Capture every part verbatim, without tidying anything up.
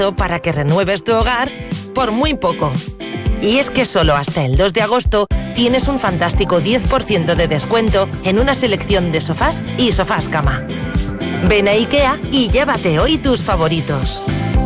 para que renueves tu hogar por muy poco. Y es que solo hasta el dos de agosto tienes un fantástico diez por ciento de descuento en una selección de sofás y sofás cama. Ven a IKEA y llévate hoy tus favoritos.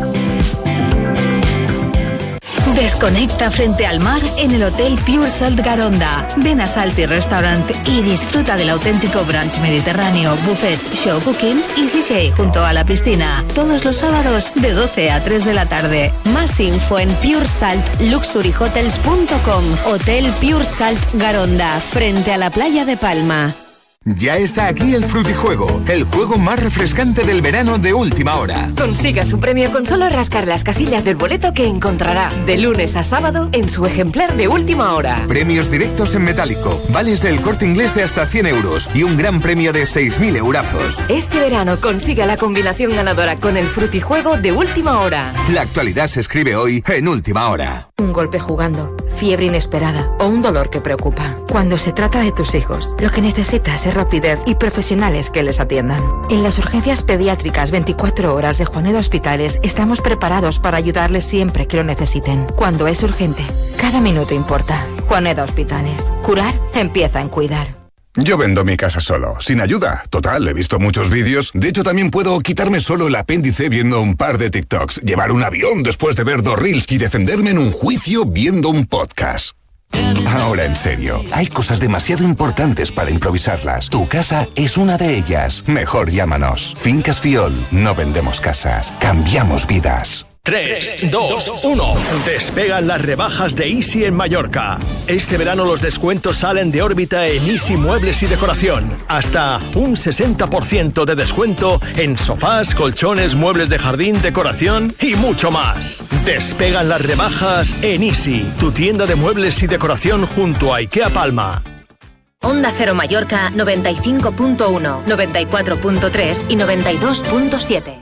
Desconecta frente al mar en el Hotel Pure Salt Garonda. Ven a Salty Restaurant y disfruta del auténtico brunch mediterráneo, buffet, show cooking y D J junto a la piscina. Todos los sábados de doce a tres de la tarde. Más info en pure salt luxury hotels punto com. Hotel Pure Salt Garonda, frente a la playa de Palma. Ya está aquí el Frutijuego, el juego más refrescante del verano de última hora. Consiga su premio con solo rascar las casillas del boleto que encontrará de lunes a sábado en su ejemplar de última hora. Premios directos en metálico, vales del Corte Inglés de hasta cien euros y un gran premio de seis mil eurazos. Este verano consiga la combinación ganadora con el Frutijuego de última hora. La actualidad se escribe hoy en última hora. Un golpe jugando, fiebre inesperada o un dolor que preocupa. Cuando se trata de tus hijos, lo que necesitas es rapidez y profesionales que les atiendan. En las urgencias pediátricas veinticuatro horas de Juaneda Hospitales estamos preparados para ayudarles siempre que lo necesiten. Cuando es urgente, cada minuto importa. Juaneda Hospitales. Curar empieza en cuidar. Yo vendo mi casa solo, sin ayuda. Total, he visto muchos vídeos. De hecho, también puedo quitarme solo el apéndice viendo un par de TikToks, llevar un avión después de ver dos reels y defenderme en un juicio viendo un podcast. Ahora en serio, hay cosas demasiado importantes para improvisarlas. Tu casa es una de ellas. Mejor llámanos. Fincas Fiol. No vendemos casas, cambiamos vidas. tres, dos, uno. Despegan las rebajas de Easy en Mallorca. Este verano los descuentos salen de órbita en Easy Muebles y Decoración. Hasta un sesenta por ciento de descuento en sofás, colchones, muebles de jardín, decoración y mucho más. Despegan las rebajas en Easy, tu tienda de muebles y decoración junto a IKEA Palma. Onda Cero Mallorca noventa y cinco punto uno, noventa y cuatro punto tres y noventa y dos punto siete.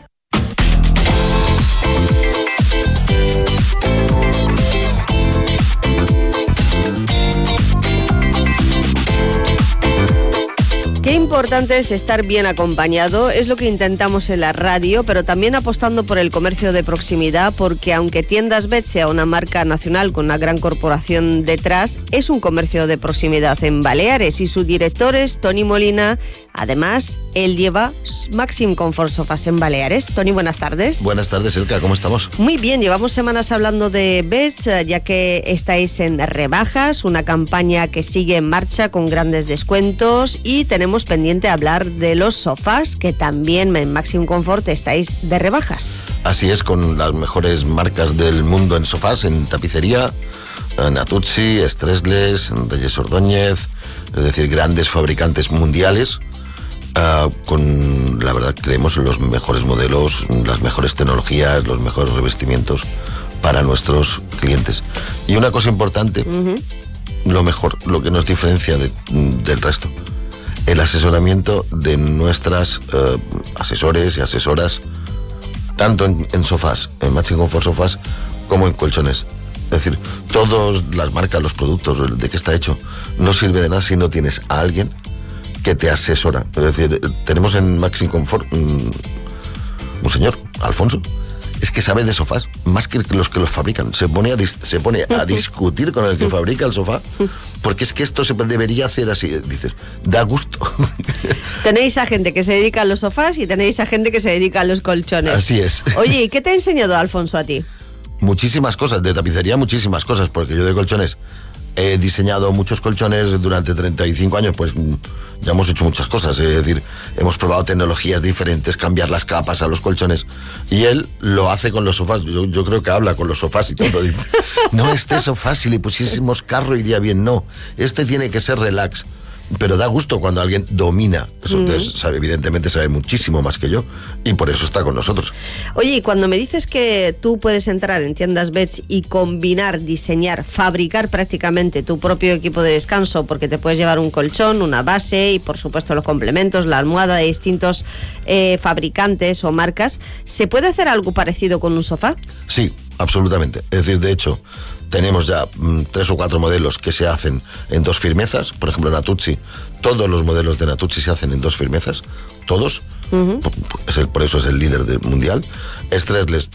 Qué importante es estar bien acompañado, es lo que intentamos en la radio, pero también apostando por el comercio de proximidad, porque aunque Tiendas Bet sea una marca nacional con una gran corporación detrás, es un comercio de proximidad en Baleares y su director es Toni Molina. Además, él lleva Maxim Comfort Sofas en Baleares. Toni, buenas tardes. Buenas tardes, Elka, ¿cómo estamos? Muy bien, llevamos semanas hablando de Beds, ya que estáis en rebajas, una campaña que sigue en marcha con grandes descuentos, y tenemos pendiente hablar de los sofás, que también en Maxim Comfort estáis de rebajas. Así es, con las mejores marcas del mundo en sofás, en tapicería, Natuzzi, Stressless, Reyes Ordóñez, es decir, grandes fabricantes mundiales. Uh, con, la verdad, creemos en los mejores modelos, las mejores tecnologías, los mejores revestimientos para nuestros clientes. Y una cosa importante, uh-huh. lo mejor, lo que nos diferencia de, del resto, el asesoramiento de nuestras uh, asesores y asesoras, tanto en, en sofás, en Maxim Comfort Sofás, como en colchones. Es decir, todas las marcas, los productos, de qué está hecho, no sirve de nada si no tienes a alguien que te asesora. Es decir, tenemos en Maxim Comfort un, un señor, Alfonso, es que sabe de sofás, más que los que los fabrican. Se pone a, dis, se pone a discutir con el que fabrica el sofá, porque es que esto se debería hacer así. Dices, da gusto. Tenéis a gente que se dedica a los sofás y tenéis a gente que se dedica a los colchones. Así es. Oye, ¿y qué te ha enseñado Alfonso a ti? Muchísimas cosas, de tapicería muchísimas cosas, porque yo de colchones he diseñado muchos colchones durante treinta y cinco años, pues ya hemos hecho muchas cosas, es decir, hemos probado tecnologías diferentes, cambiar las capas a los colchones, y él lo hace con los sofás. Yo, yo creo que habla con los sofás y todo, dice, no, este sofá si le pusiésemos carro iría bien, no, este tiene que ser relax. Pero da gusto cuando alguien domina eso. Mm. Entonces, sabe, evidentemente sabe muchísimo más que yo, y por eso está con nosotros. Oye, y cuando me dices que tú puedes entrar en Tiendas Beds y combinar, diseñar, fabricar prácticamente tu propio equipo de descanso, porque te puedes llevar un colchón, una base y por supuesto los complementos, la almohada de distintos eh, fabricantes o marcas, ¿se puede hacer algo parecido con un sofá? Sí, absolutamente. Es decir, de hecho, tenemos ya mmm, tres o cuatro modelos que se hacen en dos firmezas. Por ejemplo, Natuzzi, todos los modelos de Natuzzi se hacen en dos firmezas, todos. Uh-huh. Por, por, es el, por eso es el líder del mundial. Stressless